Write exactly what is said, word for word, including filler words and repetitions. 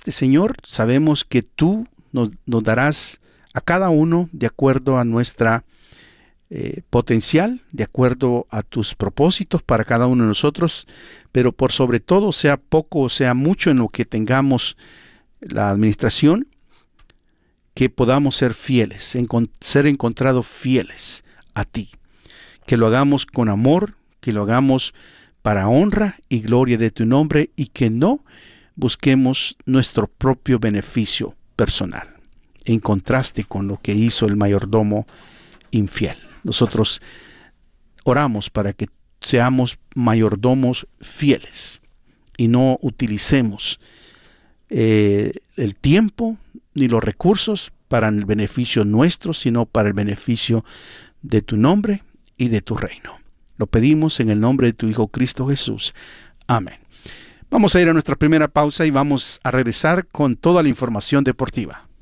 este, Señor, sabemos que tú nos, nos darás a cada uno de acuerdo a nuestra eh, potencial, de acuerdo a tus propósitos para cada uno de nosotros, pero por sobre todo, sea poco o sea mucho en lo que tengamos la administración, que podamos ser fieles, encont- ser encontrados fieles a ti, que lo hagamos con amor, que lo hagamos para honra y gloria de tu nombre, y que no busquemos nuestro propio beneficio personal, en contraste con lo que hizo el mayordomo infiel. Nosotros oramos para que seamos mayordomos fieles y no utilicemos eh, el tiempo ni los recursos para el beneficio nuestro, sino para el beneficio de tu nombre y de tu reino. Lo pedimos en el nombre de tu Hijo Cristo Jesús. Amén. Vamos a ir a nuestra primera pausa y vamos a regresar con toda la información deportiva.